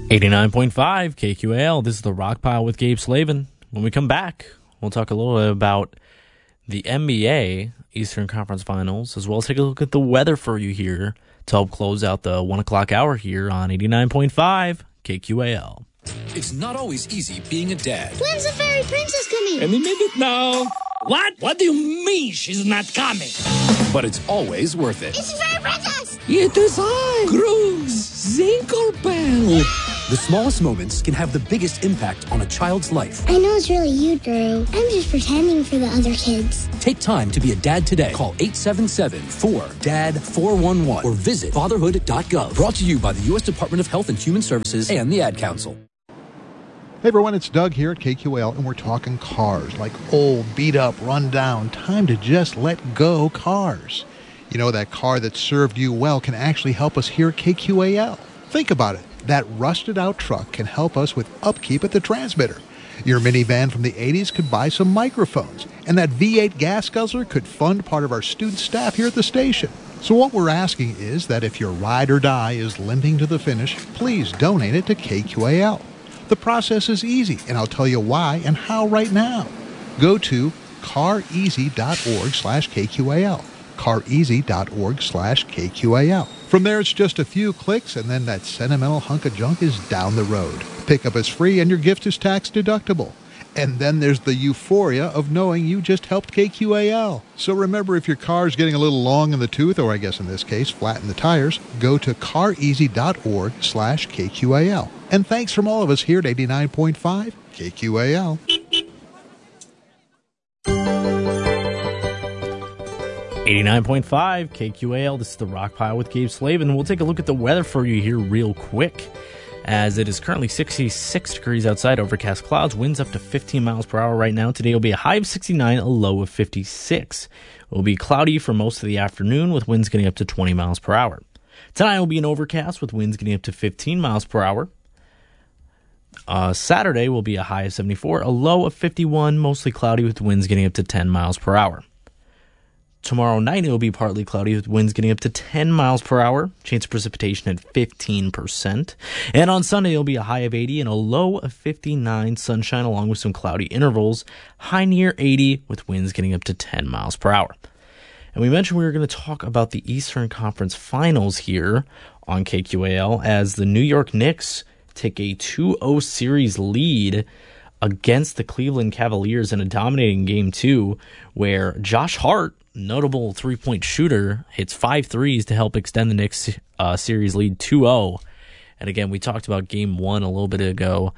89.5 KQAL. This is the Rock Pile with Gabe Slavin. When we come back, we'll talk a little bit about the NBA Eastern Conference Finals, as well as take a look at the weather for you here to help close out the 1 o'clock hour here on 89.5 KQAL. It's not always easy being a dad. When's the fairy princess coming? Any minute now. What? What do you mean she's not coming? But it's always worth it. It's the fairy princess! It is I, Grooves Zinklebell. The smallest moments can have the biggest impact on a child's life. I know it's really you, Drew. I'm just pretending for the other kids. Take time to be a dad today. Call 877-4DAD-411 or visit fatherhood.gov. Brought to you by the U.S. Department of Health and Human Services and the Ad Council. Hey everyone, it's Doug here at KQAL, and we're talking cars, like old, beat up, run down, time to just let go cars. You know, that car that served you well can actually help us here at KQAL. Think about it. That rusted out truck can help us with upkeep at the transmitter. Your minivan from the 80s could buy some microphones, and that V8 gas guzzler could fund part of our student staff here at the station. So what we're asking is that if your ride or die is limping to the finish, please donate it to KQAL. The process is easy, and I'll tell you why and how right now. Go to careasy.org/KQAL. careasy.org/KQAL. From there, it's just a few clicks, and then that sentimental hunk of junk is down the road. Pickup is free, and your gift is tax deductible. And then there's the euphoria of knowing you just helped KQAL. So remember, if your car's getting a little long in the tooth, or I guess in this case, flat in the tires, go to careasy.org/KQAL. And thanks from all of us here at 89.5 KQAL. 89.5 KQAL. This is the Rock Pile with Gabe Slavin. We'll take a look at the weather for you here real quick, as it is currently 66 degrees outside, overcast clouds, winds up to 15 miles per hour right now. Today will be a high of 69, a low of 56. It will be cloudy for most of the afternoon with winds getting up to 20 miles per hour. Tonight will be an overcast with winds getting up to 15 miles per hour. Saturday will be a high of 74, a low of 51, mostly cloudy with winds getting up to 10 miles per hour. Tomorrow night, it will be partly cloudy with winds getting up to 10 miles per hour. Chance of precipitation at 15%. And on Sunday, it will be a high of 80 and a low of 59. Sunshine along with some cloudy intervals. High near 80 with winds getting up to 10 miles per hour. And we mentioned we were going to talk about the Eastern Conference Finals here on KQAL as the New York Knicks take a 2-0 series lead against the Cleveland Cavaliers in a dominating Game 2 where Josh Hart, notable three-point shooter, hits 5 threes to help extend the Knicks series lead 2-0. And again, we talked about Game 1 a little bit ago,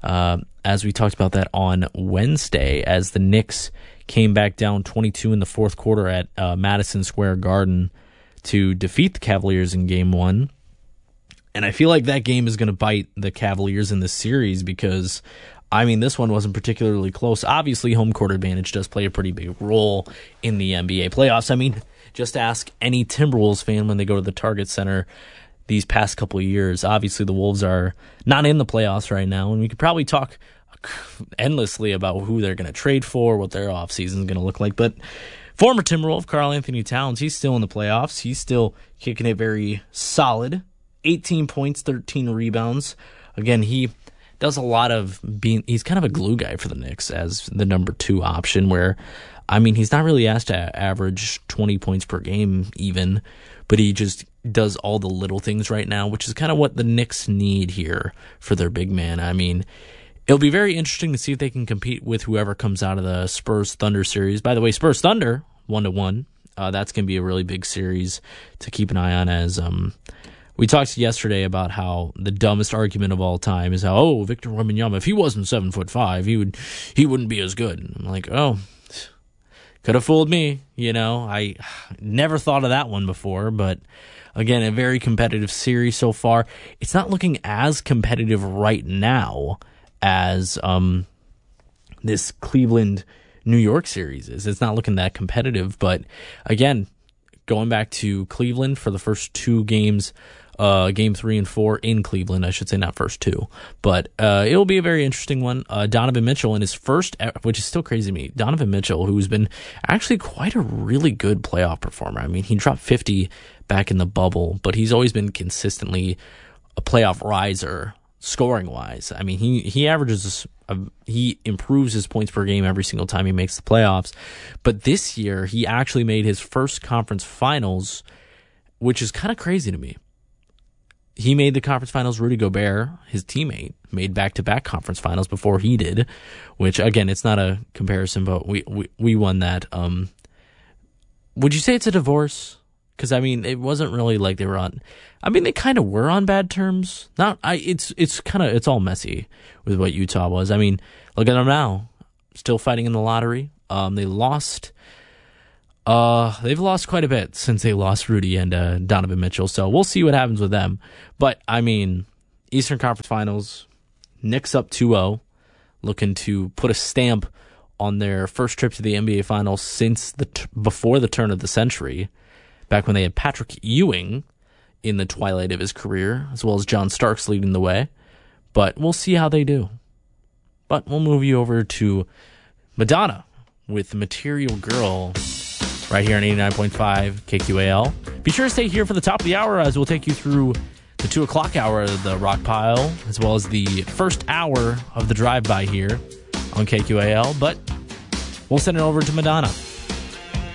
as we talked about that on Wednesday, as the Knicks came back down 22 in the fourth quarter at Madison Square Garden to defeat the Cavaliers in Game 1. And I feel like that game is going to bite the Cavaliers in this series because, I mean, this one wasn't particularly close. Obviously, home court advantage does play a pretty big role in the NBA playoffs. I mean, just ask any Timberwolves fan when they go to the Target Center these past couple of years. Obviously, the Wolves are not in the playoffs right now, and we could probably talk endlessly about who they're going to trade for, what their offseason is going to look like. But former Timberwolf, Karl-Anthony Towns, he's still in the playoffs. He's still kicking it very solid. 18 points, 13 rebounds. Again, he does a lot of he's kind of a glue guy for the Knicks as the number 2 option where, I mean, he's not really asked to average 20 points per game even, but he just does all the little things right now, which is kind of what the Knicks need here for their big man. I mean, it'll be very interesting to see if they can compete with whoever comes out of the Spurs-Thunder series. By the way, Spurs-Thunder, 1-1. That's going to be a really big series to keep an eye on as we talked yesterday about how the dumbest argument of all time is how, Victor Wembanyama, if he wasn't 7'5", he wouldn't be as good. And I'm like, could have fooled me. You know, I never thought of that one before, but again, a very competitive series so far. It's not looking as competitive right now as this Cleveland-New York series is. It's not looking that competitive, but again, going back to Cleveland for the first 2 games, Game 3 and 4 in Cleveland, I should say, not first 2. But it'll be a very interesting one. Donovan Mitchell in his first, which is still crazy to me, Donovan Mitchell, who's been actually quite a really good playoff performer. I mean, he dropped 50 back in the bubble, but he's always been consistently a playoff riser scoring wise. I mean, he averages, he improves his points per game every single time he makes the playoffs. But this year, he actually made his first conference finals, which is kind of crazy to me. He made the conference finals. Rudy Gobert, his teammate, made back-to-back conference finals before he did, which, again, it's not a comparison, but we won that. Would you say it's a divorce? Because, I mean, it wasn't really like they were on... I mean, they kind of were on bad terms. It's all messy with what Utah was. I mean, look at them now. Still fighting in the lottery. They've lost quite a bit since they lost Rudy and Donovan Mitchell. So we'll see what happens with them. But, I mean, Eastern Conference Finals, Knicks up 2-0, looking to put a stamp on their first trip to the NBA Finals since before the turn of the century, back when they had Patrick Ewing in the twilight of his career, as well as John Starks leading the way. But we'll see how they do. But we'll move you over to Madonna with Material Girl right here on 89.5 KQAL. Be sure to stay here for the top of the hour as we'll take you through the 2 o'clock hour of the Rock Pile, as well as the first hour of the drive-by here on KQAL. But we'll send it over to Madonna.